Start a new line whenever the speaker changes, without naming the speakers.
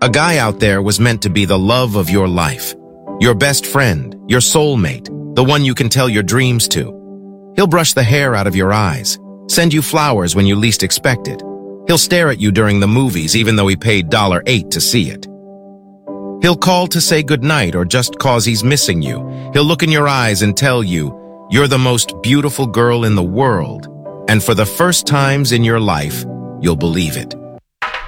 A guy out there was meant to be the love of your life, your best friend, your soulmate, the one you can tell your dreams to. He'll brush the hair out of your eyes, send you flowers when you least expect it. He'll stare at you during the movies even though he paid $8 to see it. He'll call to say goodnight or just cause he's missing you. He'll look in your eyes and tell you, you're the most beautiful girl in the world. And for the first times in your life, you'll believe it.